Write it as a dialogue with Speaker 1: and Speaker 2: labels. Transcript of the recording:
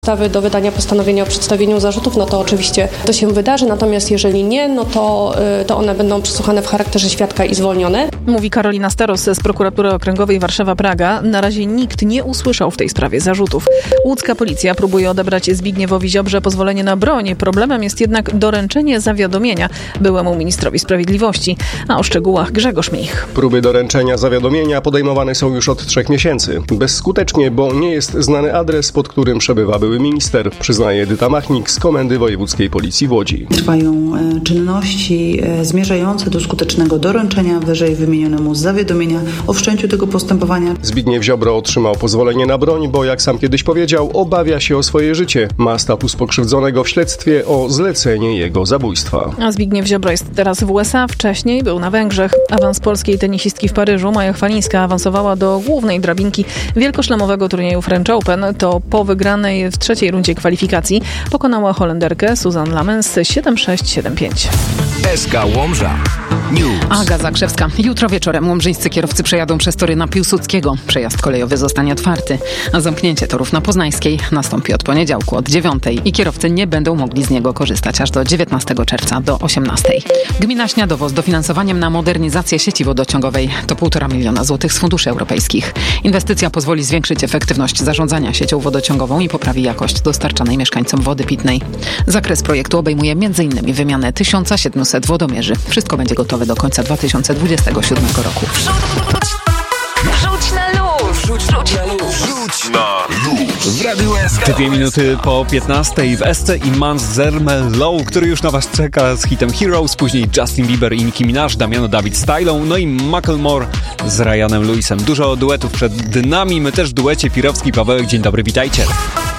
Speaker 1: Ustawy do wydania postanowienia o przedstawieniu zarzutów, no to oczywiście to się wydarzy, natomiast jeżeli nie, no to one będą przesłuchane w charakterze świadka i zwolnione.
Speaker 2: Mówi Karolina Staros z Prokuratury Okręgowej Warszawa-Praga. Na razie nikt nie usłyszał w tej sprawie zarzutów. Łódzka policja próbuje odebrać Zbigniewowi Ziobrze pozwolenie na broń. Problemem jest jednak doręczenie zawiadomienia byłemu ministrowi sprawiedliwości. A o szczegółach Grzegorz Mich.
Speaker 3: Próby doręczenia zawiadomienia podejmowane są już od 3 miesięcy. Bezskutecznie, bo nie jest znany adres, pod którym przebywa były minister, przyznaje Edyta Machnik z Komendy Wojewódzkiej Policji w Łodzi.
Speaker 4: Trwają czynności zmierzające do skutecznego doręczenia wyżej wymienionemu zawiadomienia o wszczęciu tego postępowania.
Speaker 3: Zbigniew Ziobro otrzymał pozwolenie na broń, bo jak sam kiedyś powiedział, obawia się o swoje życie. Ma status pokrzywdzonego w śledztwie o zlecenie jego zabójstwa.
Speaker 2: A Zbigniew Ziobro jest teraz w USA, wcześniej był na Węgrzech. Awans polskiej tenisistki w Paryżu, Maja Chwalińska, awansowała do głównej drabinki wielkoszlemowego turnieju French Open. To po wygranej w trzeciej rundzie kwalifikacji pokonała Holenderkę Suzanne Lamens 7-6, 7-5.
Speaker 5: SK Łomża News.
Speaker 6: Aga Zakrzewska. Jutro wieczorem łomżyńscy kierowcy przejadą przez tory na Piłsudskiego. Przejazd kolejowy zostanie otwarty, a zamknięcie torów na Poznańskiej nastąpi od poniedziałku od 9 i kierowcy nie będą mogli z niego korzystać aż do 19 czerwca do 18. Gmina Śniadowo z dofinansowaniem na modernizację sieci wodociągowej to 1,5 miliona złotych z funduszy europejskich. Inwestycja pozwoli zwiększyć efektywność zarządzania siecią wodociągową i poprawi jakość dostarczanej mieszkańcom wody pitnej. Zakres projektu obejmuje m.in. wymianę 1700 wodomierzy. Wszystko będzie gotowe do końca 2027 roku.
Speaker 7: Wrzuć na luz!
Speaker 5: Wrzuć na luz! W Radiu SK.
Speaker 8: 2 minuty po 15 w SC i Mans Zermelo, który już na was czeka z hitem Heroes, później Justin Bieber i Nicki Minaj, Damiano David Stylą, no i Macklemore z Ryanem Lewisem. Dużo duetów przed nami, my też w duecie Pirowski, Pawełek, dzień dobry, witajcie.